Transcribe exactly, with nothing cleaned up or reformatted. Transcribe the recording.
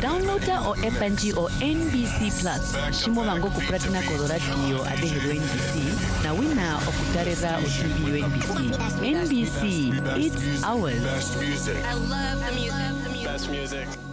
downloada o app nji o N B C Plus shimo vango kupratana kolo radio adehelo N B C na wina okutarera otubiyo N B C. N B C, it's ours. Best music. I love the music. Best music.